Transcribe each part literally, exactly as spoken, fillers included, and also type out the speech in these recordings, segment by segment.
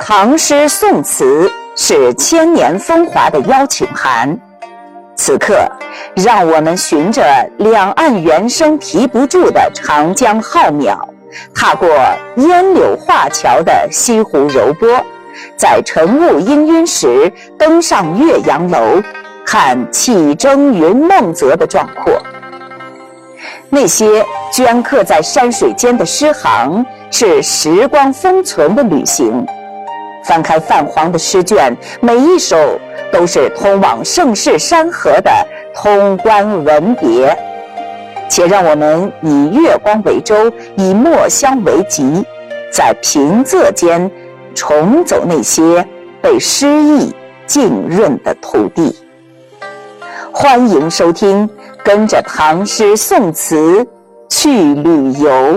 唐诗宋词是千年风华的邀请函。此刻，让我们循着两岸猿声啼不住的长江浩渺，踏过烟柳画桥的西湖柔波，在晨雾氤氲时登上岳阳楼，看气蒸云梦泽的壮阔。那些镌刻在山水间的诗行，是时光封存的旅行。翻开泛黄的诗卷，每一首都是通往盛世山河的通关文别。且让我们以月光为舟，以墨香为笈，在平仄间重走那些被诗意浸润的土地。欢迎收听，跟着唐诗宋词去旅游。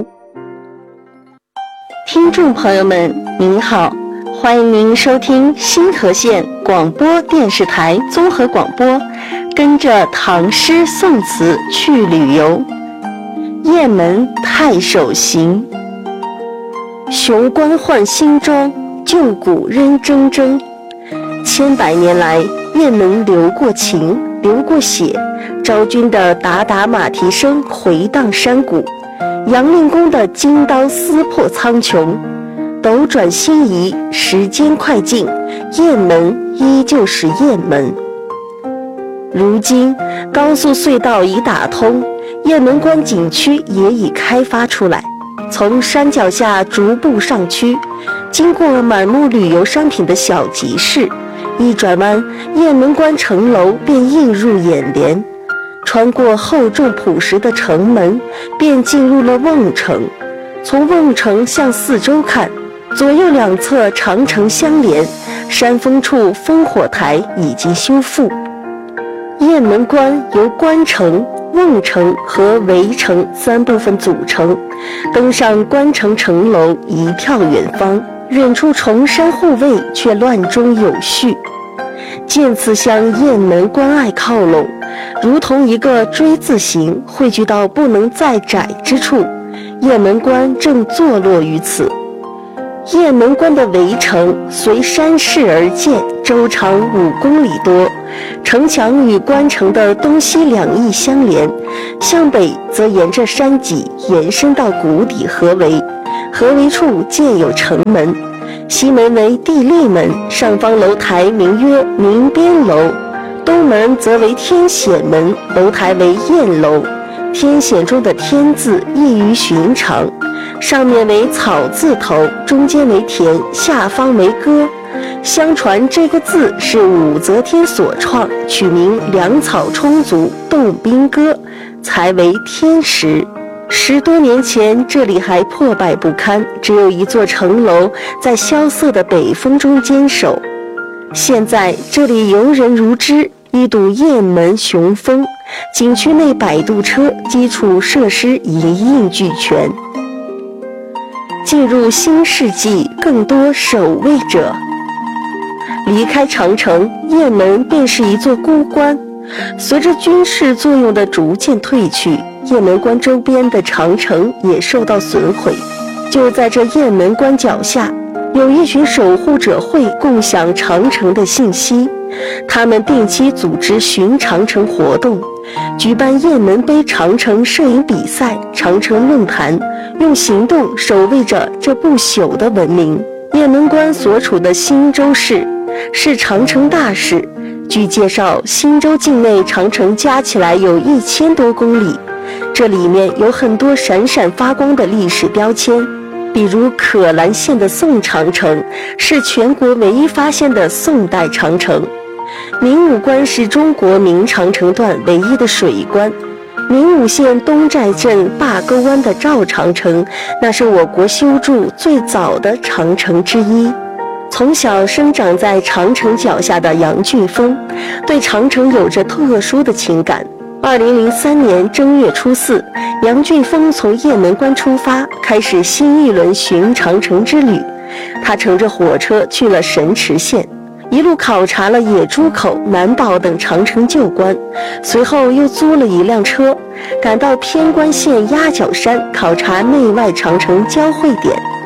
听众朋友们您好，欢迎您收听新河县广播电视台综合广播，跟着唐诗宋词去旅游。雁门太守行，雄关换新装，旧谷仍铮铮。千百年来，雁门流过情，流过血，昭君的打打马蹄声回荡山谷，杨令公的金刀撕破苍穹。斗转星移，时间快进，雁门依旧是雁门。如今高速隧道已打通，雁门关景区也已开发出来，从山脚下逐步上区，经过满目旅游商品的小集市，一转弯，雁门关城楼便映入眼帘，穿过厚重朴实的城门，便进入了瓮城。从瓮城向四周看，左右两侧长城相连，山峰处烽火台已经修复。雁门关由关城、瓮城和围城三部分组成，登上关城城楼一眺远方，远处重山护卫却乱中有序，渐次向雁门关隘靠拢，如同一个锥字形汇聚到不能再窄之处。雁门关正坐落于此。雁门关的围城随山势而建，周长五公里多，城墙与关城的东西两翼相连，向北则沿着山脊延伸到谷底合围，合围处建有城门，西门为地利门，上方楼台名曰明边楼，东门则为天显门，楼台为雁楼。天显中的天字异于寻常，上面为草字头，中间为田，下方为歌。相传这个字是武则天所创，取名粮草充足，动兵歌，才为天时。十多年前，这里还破败不堪，只有一座城楼在萧瑟的北风中坚守。现在这里游人如织，一睹雁门雄风，景区内摆渡车基础设施一应俱全。进入新世纪，更多守卫者。离开长城，雁门便是一座孤关。随着军事作用的逐渐退去，雁门关周边的长城也受到损毁。就在这雁门关脚下，有一群守护者会共享长城的信息，他们定期组织巡长城活动，举办雁门碑长城摄影比赛、长城论坛，用行动守卫着这不朽的文明。雁门关所处的新州市是长城大市，据介绍，新州境内长城加起来有一千多公里，这里面有很多闪闪发光的历史标签，比如可兰县的宋长城是全国唯一发现的宋代长城，明武关是中国明长城段唯一的水关，明武县东寨镇坝沟湾的赵长城，那是我国修筑最早的长城之一。从小生长在长城脚下的杨俊峰对长城有着特殊的情感。二零零三年正月初四，杨俊峰从雁门关出发，开始新一轮巡长城之旅。他乘着火车去了神池县，一路考察了野猪口、南堡等长城旧关，随后又租了一辆车，赶到偏关县鸭脚山考察内外长城交汇点。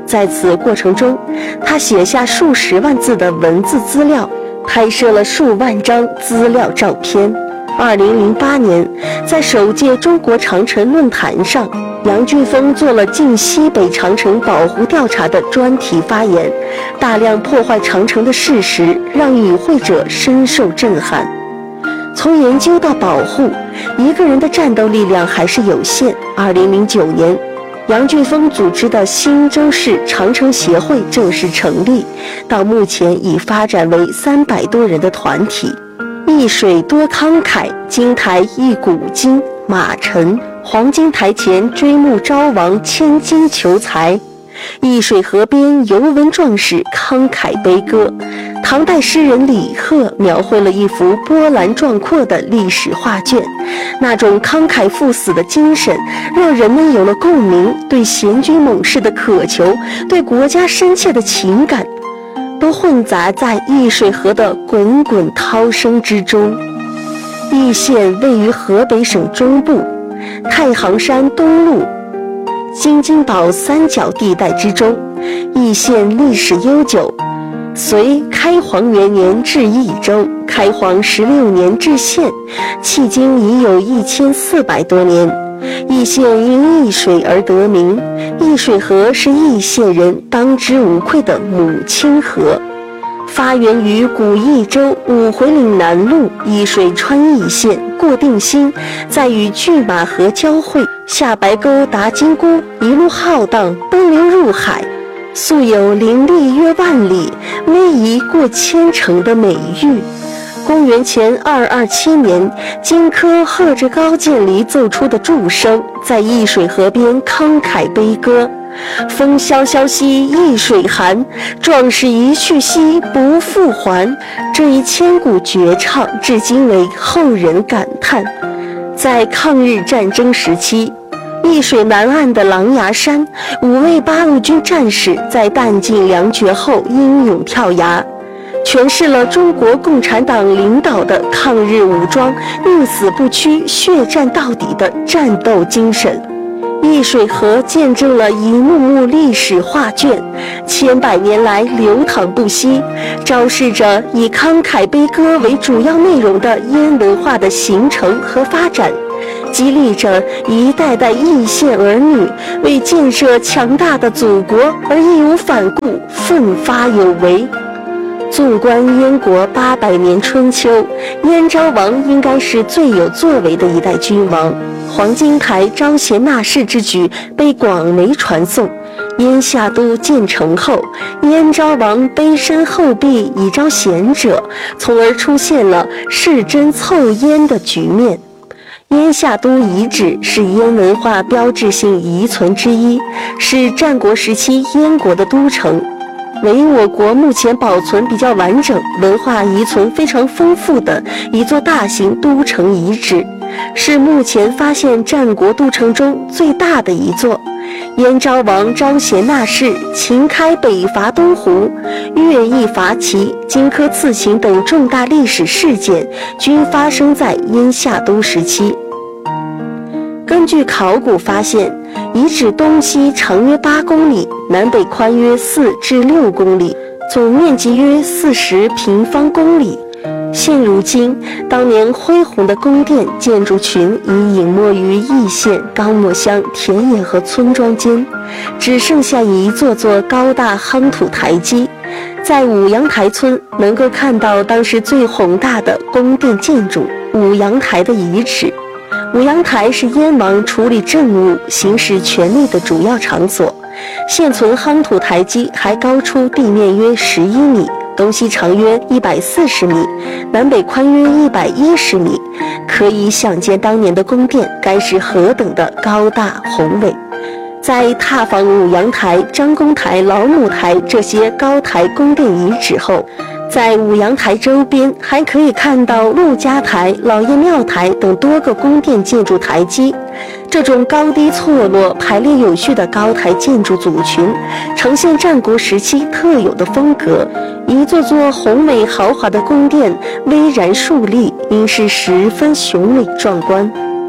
在此过程中，他写下数十万字的文字资料，拍摄了数万张资料照片。二零零八年，在首届中国长城论坛上，杨俊峰做了晋西北长城保护调查的专题发言，大量破坏长城的事实让与会者深受震撼。从研究到保护，一个人的战斗力量还是有限。二零零九年，杨俊峰组织的新州市长城协会正式成立，到目前已发展为三百多人的团体。易水多慷慨，金台一古今。马沉，黄金台前追慕昭王，千金求财。易水河边游文壮士慷慨悲歌。唐代诗人李贺描绘了一幅波澜壮阔的历史画卷，那种慷慨赴死的精神让人们有了共鸣，对贤君猛士的渴求，对国家深切的情感都混杂在易水河的滚滚涛声之中。易县位于河北省中部，太行山东麓、京津岛三角地带之中。易县历史悠久，隋开皇元年置益州，开皇十六年置县，迄今已有一千四百多年。易县因易水而得名，易水河是易县人当之无愧的母亲河。发源于古益州五回岭南路，易水穿易县，过定兴，再与拒马河交汇，下白沟达金沽，一路浩荡，奔流入海，素有林立约万里，逶迤过千城的美誉。公元前二二七年，荆轲和着高渐离奏出的祝声，在易水河边慷慨悲歌。风萧萧兮易水寒，壮士一去兮不复还。这一千古绝唱至今为后人感叹。在抗日战争时期，易水南岸的狼牙山，五位八路军战士在弹尽粮绝后英勇跳崖，诠释了中国共产党领导的抗日武装宁死不屈、血战到底的战斗精神。易水河见证了一幕幕历史画卷，千百年来流淌不息，昭示着以慷慨悲歌为主要内容的燕文化的形成和发展，激励着一代代易县儿女为建设强大的祖国而义无反顾、奋发有为。纵观燕国八百年春秋，燕昭王应该是最有作为的一代君王。黄金台招贤纳士之举被广为传颂。燕夏都建成后，燕昭王卑身后壁以招贤者，从而出现了世真凑燕的局面。燕夏都遗址是燕文化标志性遗存之一，是战国时期燕国的都城，为我国目前保存比较完整、文化遗存非常丰富的一座大型都城遗址，是目前发现战国都城中最大的一座。燕昭王招贤纳士，秦开北伐东胡，乐毅伐齐，荆轲刺秦等重大历史事件均发生在燕夏都时期。根据考古发现，遗址东西长约八公里，南北宽约四至六公里，总面积约四十平方公里。现如今，当年恢宏的宫殿建筑群已隐没于易县高墨乡田野和村庄间，只剩下一座座高大夯土台基。在五阳台村能够看到当时最宏大的宫殿建筑五阳台的遗址。五阳台是燕王处理政务、行使权力的主要场所。现存夯土台基还高出地面约十一米，东西长约一百四十米，南北宽约一百一十米，可以想见当年的宫殿该是何等的高大宏伟。在踏访五阳台、张公台、老母台这些高台宫殿遗址后，在五阳台周边还可以看到陆家台、老爷庙台等多个宫殿建筑台基。这种高低错落、排列有序的高台建筑组群，呈现战国时期特有的风格。一座座宏伟豪华的宫殿巍然竖立，应是十分雄伟壮观。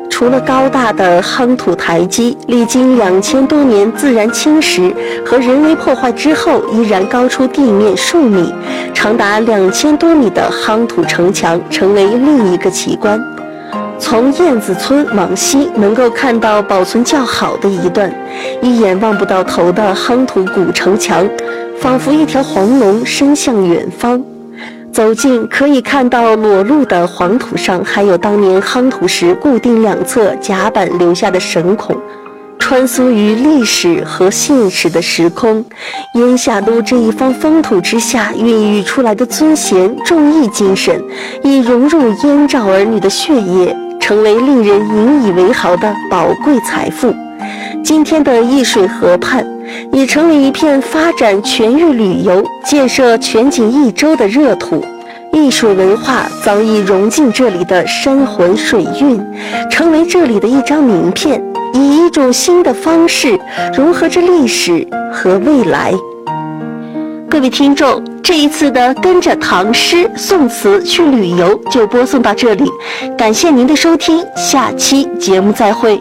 除了高大的夯土台基，历经两千多年自然侵蚀和人为破坏之后，依然高出地面数米，长达两千多米的夯土城墙成为另一个奇观。从燕子村往西，能够看到保存较好的一段一眼望不到头的夯土古城墙，仿佛一条黄龙伸向远方。走近可以看到裸露的黄土上还有当年夯土时固定两侧甲板留下的绳孔，穿梭于历史和现实的时空。燕下路这一方风土之下孕育出来的尊贤重义精神，已融入燕赵儿女的血液，成为令人引以为豪的宝贵财富。今天的易水河畔已成为一片发展全域旅游、建设全景一周的热土。易水文化早已融进这里的山魂水韵，成为这里的一张名片，以一种新的方式融合着历史和未来。各位听众，这一次的跟着唐诗宋词去旅游就播送到这里，感谢您的收听，下期节目再会。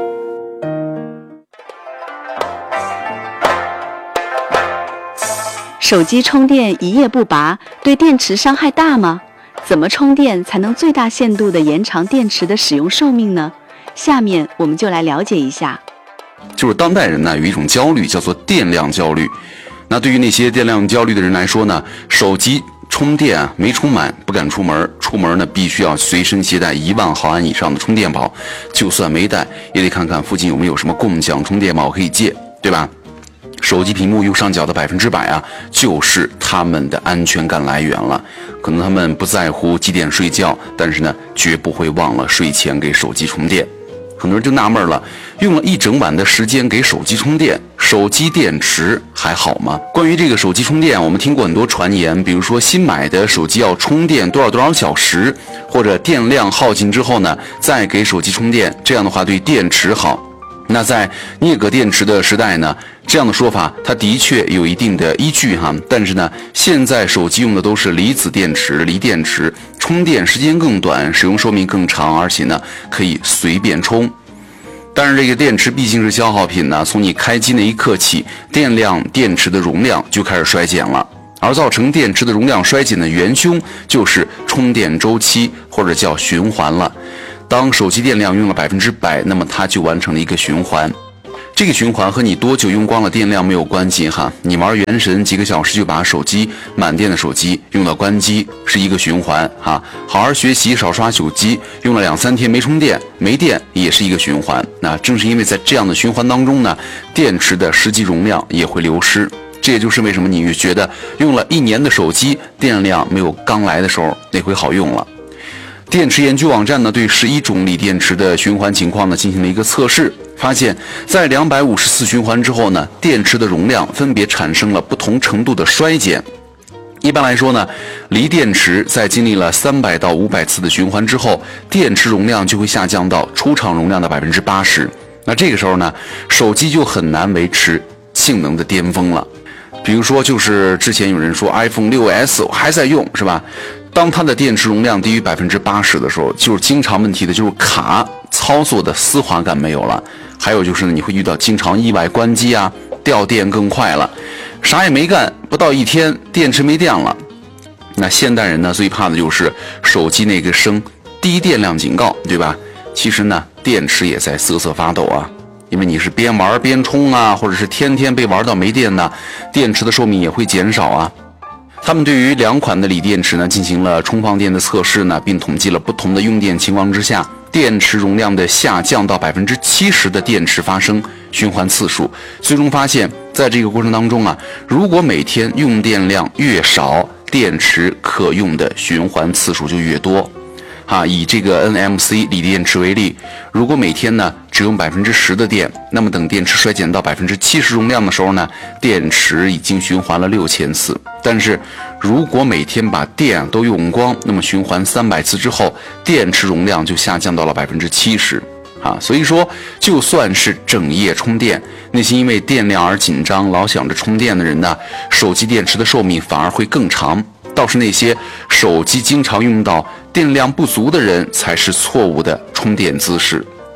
手机充电一夜不拔，对电池伤害大吗？怎么充电才能最大限度地延长电池的使用寿命呢？下面我们就来了解一下。 就是当代人呢有一种焦虑，叫做电量焦虑。那对于那些电量焦虑的人来说呢，手机充电啊没充满不敢出门，出门呢必须要随身携带一万毫安以上的充电宝，就算没带也得看看附近有没有什么共享充电宝可以借，对吧？手机屏幕右上角的百分之百啊，就是他们的安全感来源了。可能他们不在乎几点睡觉，但是呢，绝不会忘了睡前给手机充电。很多人就纳闷了，用了一整晚的时间给手机充电，手机电池还好吗？关于这个手机充电，我们听过很多传言，比如说新买的手机要充电多少多少小时，或者电量耗尽之后呢，再给手机充电，这样的话对电池好。那在镍镉电池的时代呢，这样的说法它的确有一定的依据哈，但是呢，现在手机用的都是离子电池、锂电池，充电时间更短，使用寿命更长，而且呢可以随便充。但是这个电池毕竟是消耗品呢，从你开机那一刻起，电量、电池的容量就开始衰减了，而造成电池的容量衰减的元凶就是充电周期或者叫循环了。当手机电量用了百分之百，那么它就完成了一个循环。这个循环和你多久用光了电量没有关系哈。你玩原神几个小时就把手机满电的手机用到关机是一个循环哈。好好学习少刷手机，用了两三天没充电没电也是一个循环。那正是因为在这样的循环当中呢，电池的实际容量也会流失。这也就是为什么你觉得用了一年的手机电量没有刚来的时候那回好用了。电池研究网站呢，对十一种锂电池的循环情况呢进行了一个测试，发现，在两百五十次循环之后呢，电池的容量分别产生了不同程度的衰减。一般来说呢，锂电池在经历了三百到五百次的循环之后，电池容量就会下降到出厂容量的百分之八十。那这个时候呢，手机就很难维持性能的巅峰了。比如说，就是之前有人说 iPhone 六 S 还在用，是吧？当它的电池容量低于百分之八十的时候，就是经常问题的就是卡，操作的丝滑感没有了。还有就是呢，你会遇到经常意外关机啊，掉电更快了。啥也没干，不到一天电池没电了。那现代人呢，最怕的就是手机那个声低电量警告，对吧？其实呢，电池也在瑟瑟发抖啊。因为你是边玩边充啊，或者是天天被玩到没电呢，电池的寿命也会减少啊。他们对于两款的锂电池呢进行了充放电的测试呢，并统计了不同的用电情况之下，电池容量的下降到百分之七十的电池发生循环次数。最终发现，在这个过程当中啊，如果每天用电量越少，电池可用的循环次数就越多。啊，以这个 N M C 锂电池为例，如果每天呢只用百分之十的电，那么等电池衰减到百分之七十容量的时候呢，电池已经循环了六千次。但是如果每天把电都用光，那么循环三百次之后，电池容量就下降到了百分之七十。啊，所以说，就算是整夜充电，那些因为电量而紧张、老想着充电的人呢，手机电池的寿命反而会更长。倒是那些手机经常用到电量不足的人才是错误的充电姿势。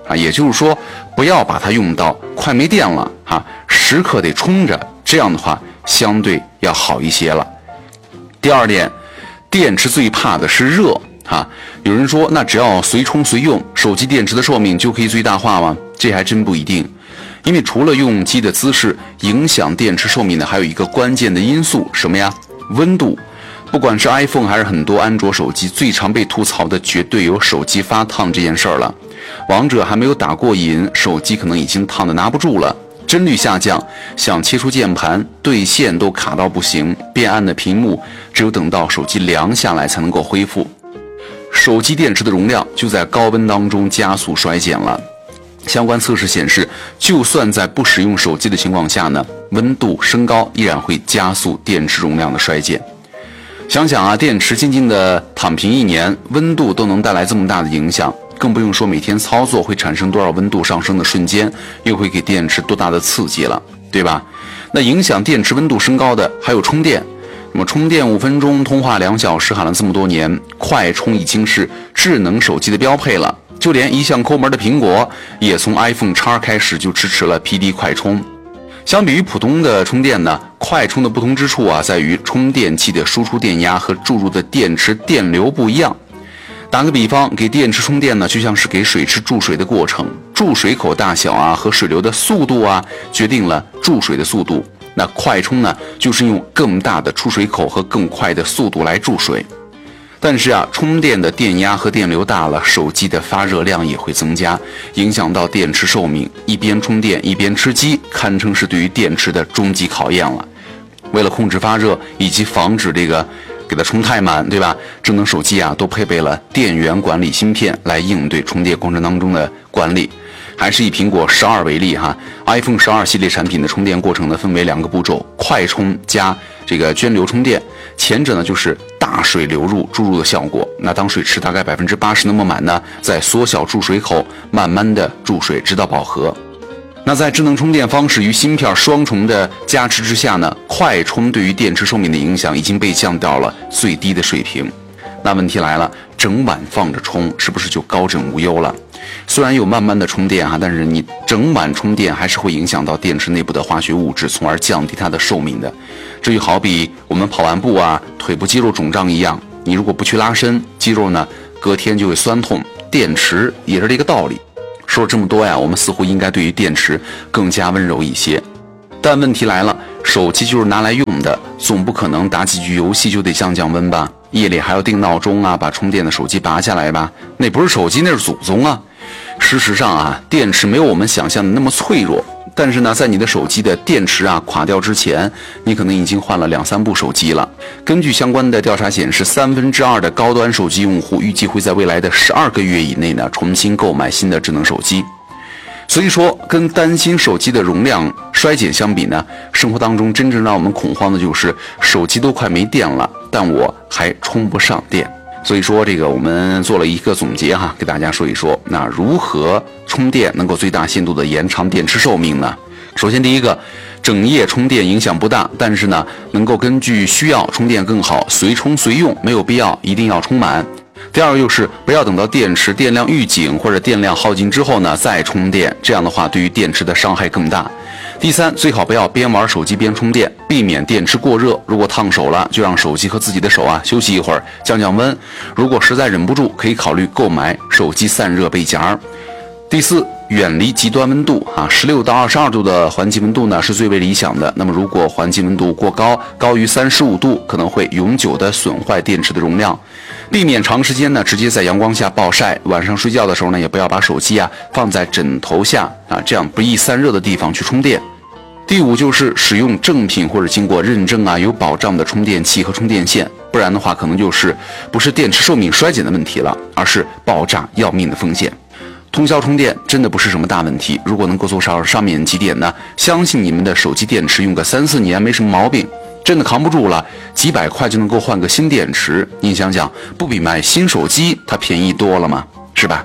啊，也就是说，不要把它用到快没电了啊，时刻得充着，这样的话相对要好一些了。第二点，电池最怕的是热啊。有人说，那只要随充随用，手机电池的寿命就可以最大化吗？这还真不一定，因为除了用机的姿势影响电池寿命的，还有一个关键的因素，什么呀？温度。不管是 iPhone 还是很多安卓手机，最常被吐槽的绝对有手机发烫这件事儿了。王者还没有打过瘾，手机可能已经烫得拿不住了，帧率下降，想切出键盘对线都卡到不行，变暗的屏幕只有等到手机凉下来才能够恢复。手机电池的容量就在高温当中加速衰减了。相关测试显示，就算在不使用手机的情况下呢，温度升高依然会加速电池容量的衰减。想想啊，电池静静的躺平一年，温度都能带来这么大的影响，更不用说每天操作会产生多少温度上升的瞬间，又会给电池多大的刺激了，对吧？那影响电池温度升高的还有充电。那么充电五分钟，通话两小时，喊了这么多年，快充已经是智能手机的标配了。就连一向抠门的苹果，也从 iPhone X 开始就支持了 P D 快充。相比于普通的充电呢，快充的不同之处啊，在于充电器的输出电压和注入的电池电流不一样。打个比方，给电池充电呢，就像是给水池注水的过程，注水口大小啊和水流的速度啊，决定了注水的速度。那快充呢，就是用更大的出水口和更快的速度来注水。但是啊，充电的电压和电流大了，手机的发热量也会增加，影响到电池寿命。一边充电一边吃鸡，堪称是对于电池的终极考验了。为了控制发热以及防止这个给它充太满，对吧？智能手机啊都配备了电源管理芯片来应对充电过程当中的管理。还是以苹果十二为例哈 ，iPhone 十二系列产品的充电过程呢，分为两个步骤：快充加这个涓流充电。前者呢就是大水流入注入的效果，那当水池大概百分之八十那么满呢，再缩小注水口，慢慢的注水直到饱和。那在智能充电方式与芯片双重的加持之下呢，快充对于电池寿命的影响已经被降到了最低的水平。那问题来了，整晚放着充是不是就高枕无忧了？虽然有慢慢的充电啊，但是你整晚充电还是会影响到电池内部的化学物质，从而降低它的寿命的。这就好比我们跑完步啊，腿部肌肉肿胀一样，你如果不去拉伸，肌肉呢隔天就会酸痛，电池也是这个道理。说了这么多呀，我们似乎应该对于电池更加温柔一些。但问题来了，手机就是拿来用的，总不可能打几局游戏就得降降温吧？夜里还要定闹钟啊，把充电的手机拔下来吧？那不是手机，那是祖宗啊！事实上啊，电池没有我们想象的那么脆弱，但是呢，在你的手机的电池啊垮掉之前，你可能已经换了两三部手机了。根据相关的调查显示，三分之二的高端手机用户预计会在未来的十二个月以内呢，重新购买新的智能手机。所以说，跟担心手机的容量衰减相比呢，生活当中真正让我们恐慌的就是手机都快没电了，但我还充不上电。所以说，这个我们做了一个总结哈，给大家说一说，那如何充电能够最大限度的延长电池寿命呢？首先，第一个，整夜充电影响不大，但是呢，能够根据需要充电更好，随充随用，没有必要一定要充满。第二个就是不要等到电池电量预警或者电量耗尽之后呢再充电，这样的话对于电池的伤害更大。第三，最好不要边玩手机边充电，避免电池过热，如果烫手了就让手机和自己的手啊休息一会儿，降降温。如果实在忍不住，可以考虑购买手机散热背夹。第四，远离极端温度啊，十六到二十二度的环境温度呢是最为理想的。那么如果环境温度过高，高于三十五度，可能会永久的损坏电池的容量。避免长时间呢直接在阳光下暴晒，晚上睡觉的时候呢也不要把手机啊放在枕头下啊这样不易散热的地方去充电。第五就是使用正品或者经过认证啊有保障的充电器和充电线，不然的话可能就是不是电池寿命衰减的问题了，而是爆炸要命的风险。通宵充电真的不是什么大问题，如果能够做到上面几点呢，相信你们的手机电池用个三四年没什么毛病。真的扛不住了，几百块就能够换个新电池，你想想，不比买新手机它便宜多了吗？是吧？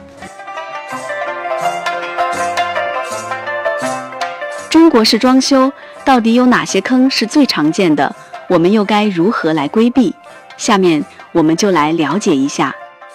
中国式装修到底有哪些坑是最常见的？我们又该如何来规避？下面我们就来了解一下。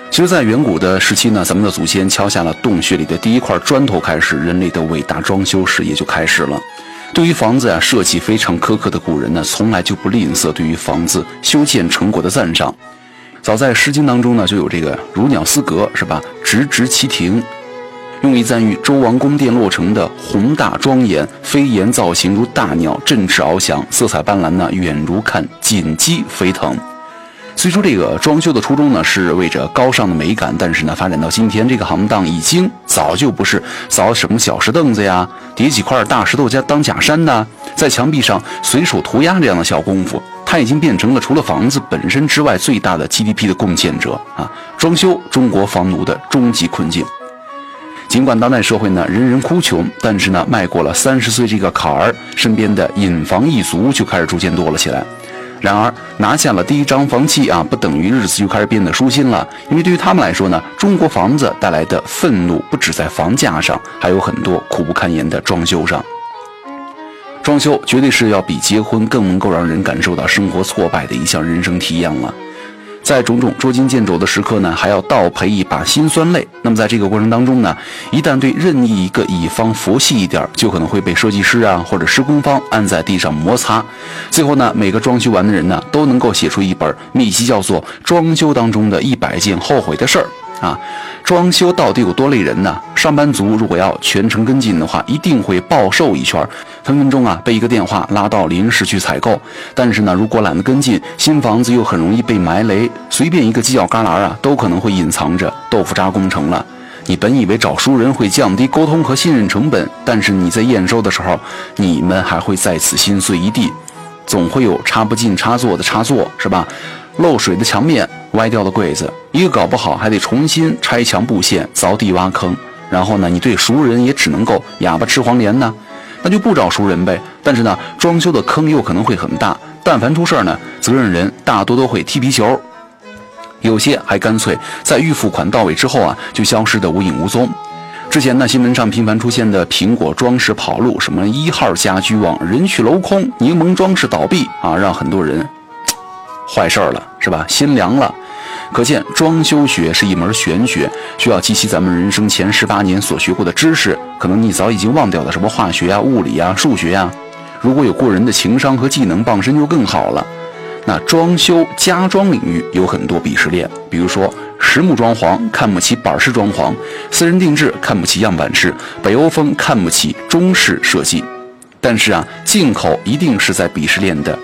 其实在远古的时期呢，咱们的祖先敲下了洞穴里的第一块砖头开始，人类的伟大装修史也就开始了。对于房子啊设计非常苛刻的古人呢，从来就不吝啬对于房子修建成果的赞赏。早在《诗经》当中呢，就有这个如鸟思格，是吧？直直其庭，用以赞誉周王宫殿落成的宏大庄严，飞檐造型如大鸟振翅翱翔，色彩斑斓呢，远如看锦鸡飞腾。虽说这个装修的初衷呢是为着高尚的美感，但是呢发展到今天，这个行当已经早就不是扫什么小石凳子呀，叠几块大石头加当假山呐，在墙壁上随手涂鸦这样的小功夫，它已经变成了除了房子本身之外最大的 G D P 的贡献者啊！装修中国房奴的终极困境。尽管当代社会呢人人哭穷，但是呢迈过了三十岁这个坎儿，身边的引房一族就开始逐渐多了起来。然而拿下了第一张房契啊，不等于日子就开始变得舒心了。因为对于他们来说呢，中国房子带来的愤怒不止在房价上，还有很多苦不堪言的装修上。装修绝对是要比结婚更能够让人感受到生活挫败的一项人生体验了。在种种捉襟见肘的时刻呢，还要倒赔一把辛酸泪。那么在这个过程当中呢，一旦对任意一个乙方佛系一点，就可能会被设计师啊或者施工方按在地上摩擦。最后呢，每个装修完的人呢，都能够写出一本秘籍，叫做《装修当中的一百件后悔的事儿》啊。装修到底有多累人呢？上班族如果要全程跟进的话，一定会暴瘦一圈，分分钟啊被一个电话拉到临时去采购。但是呢，如果懒得跟进，新房子又很容易被埋雷，随便一个犄角旮旯啊，都可能会隐藏着豆腐渣工程了。你本以为找熟人会降低沟通和信任成本，但是你在验收的时候，你们还会在此心碎一地。总会有插不进插座的插座，是吧？漏水的墙面，歪掉的柜子，一个搞不好还得重新拆墙布线，凿地挖坑。然后呢，你对熟人也只能够哑巴吃黄连呢，那就不找熟人呗。但是呢，装修的坑又可能会很大，但凡出事呢，责任人大多都会踢皮球，有些还干脆在预付款到位之后啊，就消失得无影无踪。之前呢，新闻上频繁出现的苹果装饰跑路，什么一号家居网人去楼空，柠檬装饰倒闭啊，让很多人坏事了，是吧？心凉了。可见装修学是一门玄学，需要激起咱们人生前十八年所学过的知识，可能你早已经忘掉的什么化学啊、物理啊、数学啊。如果有过人的情商和技能傍身就更好了。那装修家装领域有很多鄙视链，比如说实木装潢看不起板式装潢，私人定制看不起样板式，北欧风看不起中式设计。但是啊，进口一定是在鄙视链的